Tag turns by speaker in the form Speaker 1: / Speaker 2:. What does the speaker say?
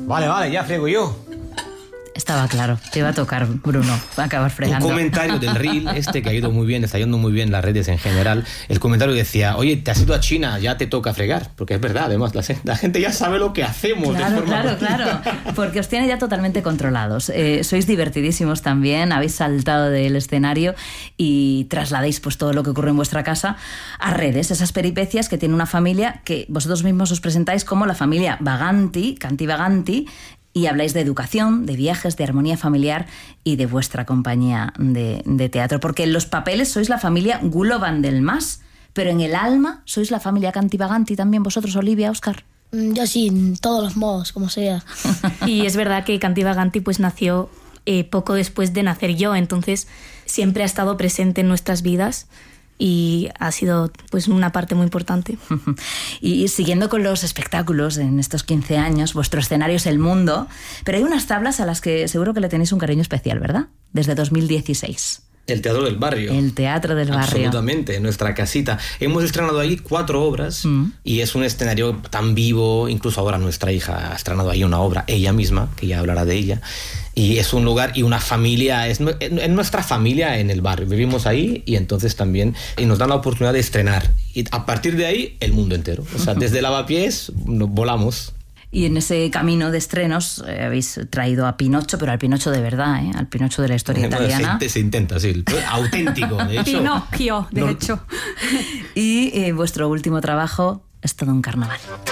Speaker 1: Vale, ya friego yo.
Speaker 2: Estaba claro, te iba a tocar, Bruno, va a acabar fregando.
Speaker 1: Un comentario del reel que ha ido muy bien, está yendo muy bien las redes en general. El comentario decía, oye, te has ido a China, ya te toca fregar. Porque es verdad, además, la gente ya sabe lo que hacemos.
Speaker 2: Claro, porque os tiene ya totalmente controlados. Sois divertidísimos también, habéis saltado del escenario y trasladáis pues todo lo que ocurre en vuestra casa a redes, esas peripecias que tiene una familia que vosotros mismos os presentáis como la familia Vaganti, Canti Vaganti, y habláis de educación, de viajes, de armonía familiar y de vuestra compañía de teatro. Porque en los papeles sois la familia Gulo Vandelmas, pero en el alma sois la familia Canti Vaganti también vosotros, Olivia, Óscar.
Speaker 3: Yo sí, en todos los modos, como sea.
Speaker 4: Y es verdad que Canti Vaganti pues nació poco después de nacer yo, entonces siempre ha estado presente en nuestras vidas y ha sido pues una parte muy importante.
Speaker 2: Y siguiendo con los espectáculos en estos 15 años, vuestro escenario es el mundo, pero hay unas tablas a las que seguro que le tenéis un cariño especial, ¿verdad? Desde 2016.
Speaker 1: El Teatro del Barrio.
Speaker 2: El Teatro del Barrio.
Speaker 1: Absolutamente, en nuestra casita. Hemos estrenado ahí 4 obras y es un escenario tan vivo. Incluso ahora nuestra hija ha estrenado ahí una obra, ella misma, que ya hablará de ella. Y es un lugar y una familia, es nuestra familia en el barrio. Vivimos ahí y entonces también nos dan la oportunidad de estrenar. Y a partir de ahí, el mundo entero. O sea, desde Lavapiés volamos.
Speaker 2: Y en ese camino de estrenos habéis traído a Pinocho, pero al Pinocho de verdad, al Pinocho de la historia italiana.
Speaker 1: Se intenta, sí, auténtico, de hecho.
Speaker 4: Pinocchio, de hecho.
Speaker 2: Y vuestro último trabajo es todo un carnaval.